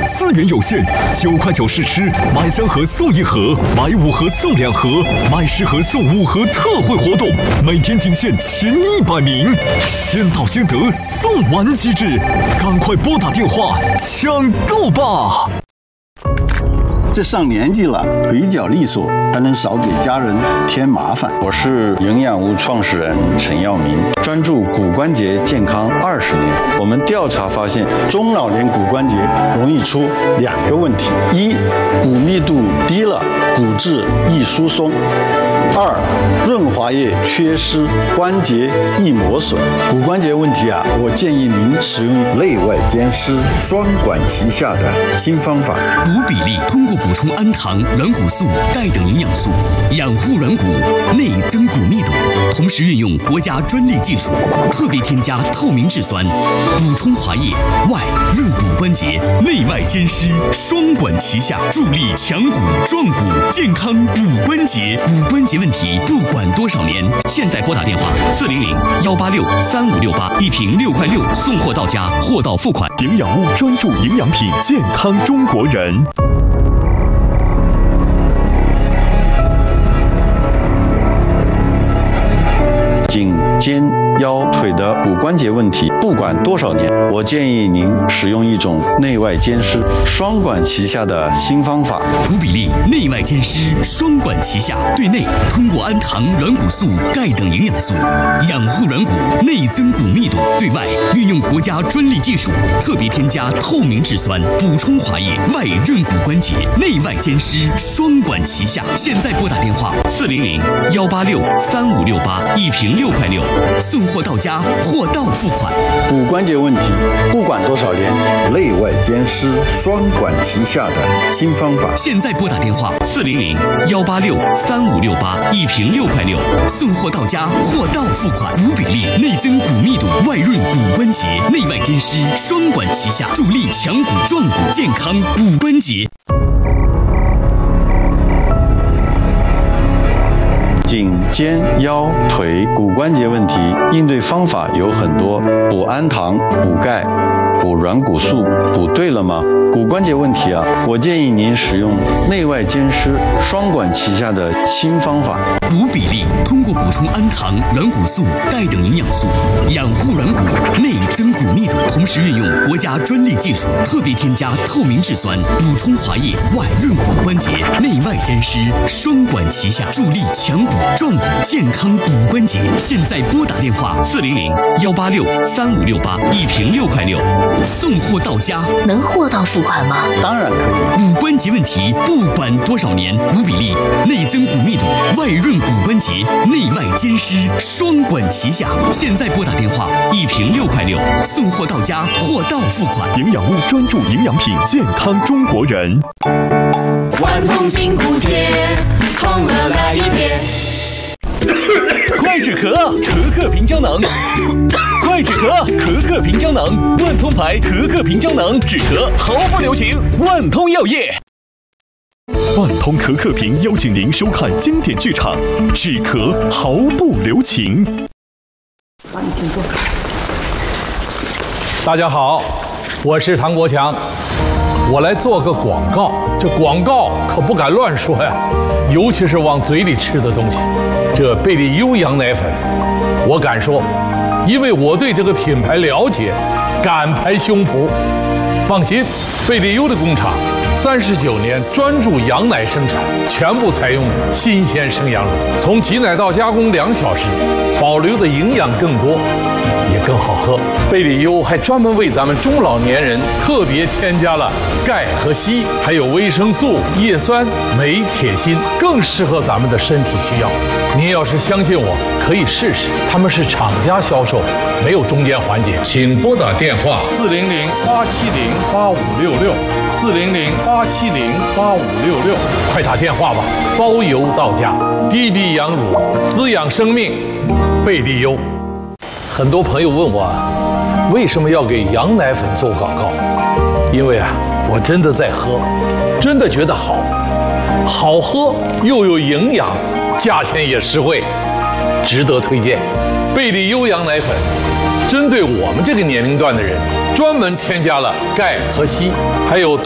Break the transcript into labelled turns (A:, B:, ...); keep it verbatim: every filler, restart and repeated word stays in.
A: 资源有限，九块九试吃，买三盒送一盒，买五盒送两盒，买十盒送五盒特惠活动，每天仅限前一百名，先到先得，送完即止，赶快拨打电话抢购吧！
B: 这上年纪了，腿脚利索，还能少给家人添麻烦。
C: 我是营养屋创始人陈耀明，专注骨关节健康二十年。我们调查发现，中老年骨关节容易出两个问题：一，骨密度低了，骨质易疏松；二，润滑液缺失，关节易磨损。骨关节问题啊，我建议您使用内外兼施、双管齐下的新方法。
D: 骨比例通过补充氨糖、软骨素、钙等营养素，养护软骨，内增骨密度，同时运用国家专利技术，特别添加透明质酸，补充滑液，外润骨关节，内外兼施，双管齐下，助力强骨壮骨，健康骨关节。骨关节问题不管多少年，现在拨打电话四零零幺八六三五六八，一瓶六块六，送货到家，货到付款。
A: 营养屋专注营养品，健康中国人。
C: 颈、肩、腰、腿的骨关节问题，不管多少年，我建议您使用一种内外兼施、双管齐下的新方法。
D: 骨比例内外兼施，双管齐下，对内通过氨糖、软骨素、钙等营养素养护软骨，内增骨密度；对外运用国家专利技术，特别添加透明质酸，补充滑液，外润骨关节，内外兼施，双管齐下。现在拨打电话四零零幺八六三五六八，一瓶六块六，送货到家，货到付款。
B: 骨关节问题不管多少年，内外兼施、双管齐下的新方法。
D: 现在拨打电话四零零幺八六三五六八，一瓶六块六，送货到家，货到付款。骨比例内增骨密度，外润骨关节，内外兼施，双管齐下，助力强骨壮骨，健康骨关节。
C: 颈、肩、腰、腿骨关节问题应对方法有很多，补氨糖、补钙、补软骨素，补对了吗？骨关节问题啊，我建议您使用内外兼施、双管齐下的新方法。
D: 骨比例通过补充氨糖、软骨素、钙等营养素，养护软骨，内增骨密度，同时运用国家专利技术，特别添加透明质酸，补充滑液，外润骨关节，内外兼施，双管齐下，助力强骨壮骨，健康骨关节。现在拨打电话四零零幺八六三五六八，一瓶六块六，送货到家。
E: 能货到付款吗？
B: 当然可以。
D: 骨关节问题不管多少年，骨比例内增骨密度，外润骨关节，内外兼施，双管齐下。现在拨打电话，一瓶六块六，送货到家，货到付款。
A: 营养屋专注营养品，健康中国人。
F: 万通筋骨贴，创了那一天。
G: 快止咳，咳咳平胶囊。快止咳，咳咳平胶囊，万通牌咳咳平胶囊，止咳毫不留情。万通药业。
A: 万通咳咳平邀请您收看经典剧场，止咳毫不留情。
H: 帮你请坐。大家好，我是唐国强，我来做个广告。这广告可不敢乱说呀，尤其是往嘴里吃的东西。这贝利优羊奶粉，我敢说，因为我对这个品牌了解，敢拍胸脯。放心，贝利优的工厂三十九年专注羊奶生产，全部采用新鲜生羊乳，从挤奶到加工两小时，保留的营养更多，也更好喝。贝利优还专门为咱们中老年人特别添加了钙和硒，还有维生素、叶酸、镁、铁、锌，更适合咱们的身体需要。您要是相信我，可以试试。他们是厂家销售，没有中间环节。请拨打电话四零零八七零八五六六四零零八七零八五六六，快打电话吧，包邮到家。滴滴羊乳，滋养生命，贝利优。很多朋友问我，为什么要给羊奶粉做广告？因为啊，我真的在喝，真的觉得好，好喝又有营养，价钱也实惠，值得推荐。贝利优羊奶粉针对我们这个年龄段的人，专门添加了钙和硒，还有